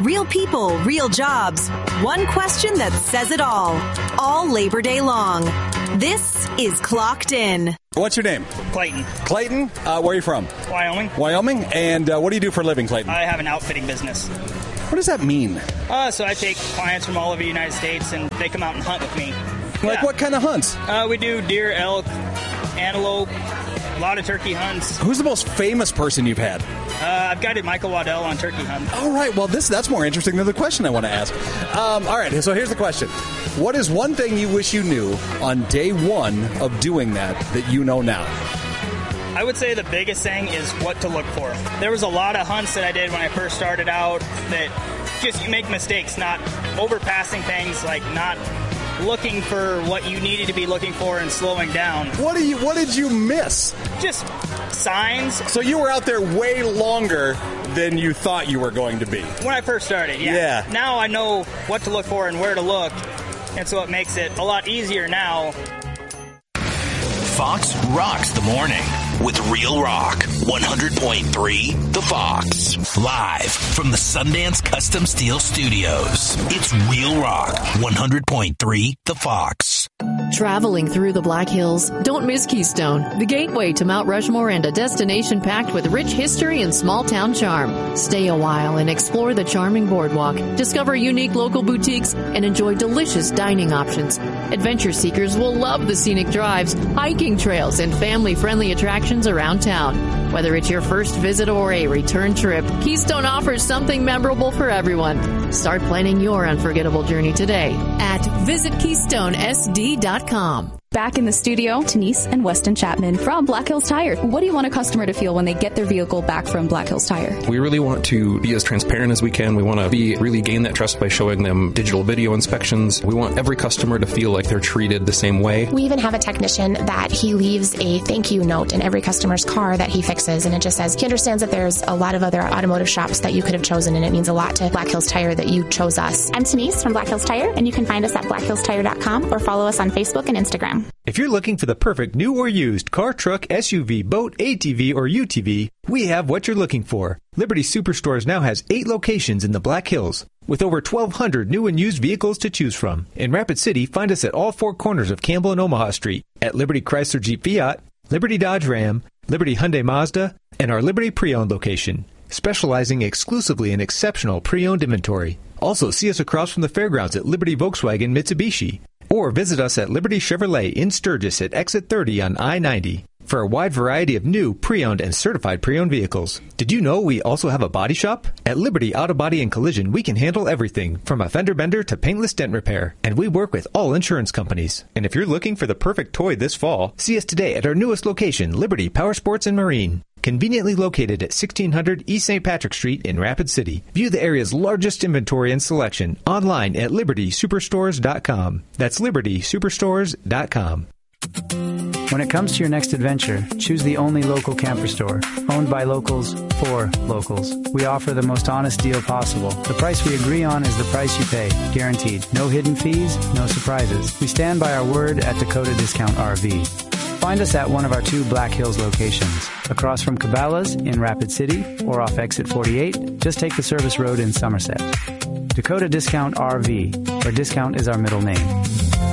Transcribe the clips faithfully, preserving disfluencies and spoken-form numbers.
Real people, real jobs. One question that says it all. All Labor Day long. This is Clocked In. What's your name? Clayton. Clayton? Uh, where are you from? Wyoming. Wyoming? And uh, what do you do for a living, Clayton? I have an outfitting business. What does that mean? Uh, so I take clients from all over the United States, and they come out and hunt with me. Like Yeah. what kind of hunts? Uh, we do deer, elk, antelope, a lot of turkey hunts. Who's the most famous person you've had? Uh, I've guided Michael Waddell on turkey hunts. All right, well, this that's more interesting than the question I want to ask. Um, all right, so here's the question. What is one thing you wish you knew on day one of doing that that you know now? I would say the biggest thing is what to look for. There was a lot of hunts that I did when I first started out that just you make mistakes, not overpassing things, like not looking for what you needed to be looking for and slowing down. What do you? What did you miss? Just signs. So you were out there way longer than you thought you were going to be. When I first started, yeah. Yeah. Now I know what to look for and where to look, and so it makes it a lot easier now. Fox rocks the morning with Real Rock one hundred point three The Fox. Live from the Sundance Custom Steel Studios. It's Real Rock one hundred point three The Fox. Traveling through the Black Hills, don't miss Keystone, the gateway to Mount Rushmore and a destination packed with rich history and small-town charm. Stay a while and explore the charming boardwalk, discover unique local boutiques, and enjoy delicious dining options. Adventure seekers will love the scenic drives, hiking trails, and family-friendly attractions around town. Whether it's your first visit or a return trip, Keystone offers something memorable for everyone. Start planning your unforgettable journey today at visit keystone s d dot com. Back in the studio, Denise and Weston Chapman from Black Hills Tire. What do you want a customer to feel when they get their vehicle back from Black Hills Tire? We really want to be as transparent as we can. We want to be really gain that trust by showing them digital video inspections. We want every customer to feel like they're treated the same way. We even have a technician that he leaves a thank you note in every customer's car that he fixes, and it just says he understands that there's a lot of other automotive shops that you could have chosen, and it means a lot to Black Hills Tire that you chose us. I'm Denise from Black Hills Tire, and you can find us at black hills tire dot com or follow us on Facebook and Instagram. If you're looking for the perfect new or used car, truck, S U V, boat, A T V, or U T V, we have what you're looking for. Liberty Superstores now has eight locations in the Black Hills, with over twelve hundred new and used vehicles to choose from. In Rapid City, find us at all four corners of Campbell and Omaha Street, at Liberty Chrysler Jeep Fiat, Liberty Dodge Ram, Liberty Hyundai Mazda, and our Liberty Pre-Owned location, specializing exclusively in exceptional pre-owned inventory. Also, see us across from the fairgrounds at Liberty Volkswagen Mitsubishi, or visit us at Liberty Chevrolet in Sturgis at Exit thirty on I ninety for a wide variety of new, pre-owned, and certified pre-owned vehicles. Did you know we also have a body shop? At Liberty Auto Body and Collision, we can handle everything from a fender bender to paintless dent repair, and we work with all insurance companies. And if you're looking for the perfect toy this fall, see us today at our newest location, Liberty Power Sports and Marine. Conveniently located at sixteen hundred East Saint Patrick Street in Rapid City. View the area's largest inventory and selection online at liberty superstores dot com. That's liberty superstores dot com. When it comes to your next adventure, choose the only local camper store, owned by locals for locals. We offer the most honest deal possible. The price we agree on is the price you pay, guaranteed. No hidden fees, no surprises. We stand by our word at Dakota Discount R V. Find us at one of our two Black Hills locations, across from Cabela's in Rapid City or off Exit forty-eight. Just take the service road in Somerset. Dakota Discount R V, where discount is our middle name.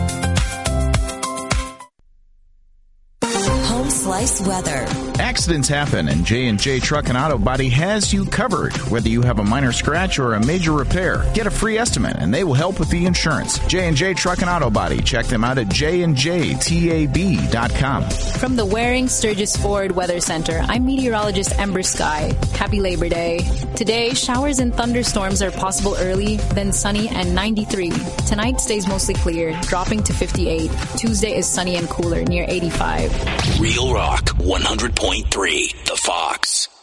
Home Slice Weather. Accidents happen, and J and J Truck and Auto Body has you covered. Whether you have a minor scratch or a major repair, get a free estimate, and they will help with the insurance. J and J Truck and Auto Body. Check them out at j and j tab dot com. From the Waring Sturgis Ford Weather Center, I'm meteorologist Ember Sky. Happy Labor Day. Today, showers and thunderstorms are possible early, then sunny and ninety-three. Tonight stays mostly clear, dropping to fifty-eight. Tuesday is sunny and cooler, near eighty-five. Real Rock one hundred point three The Fox.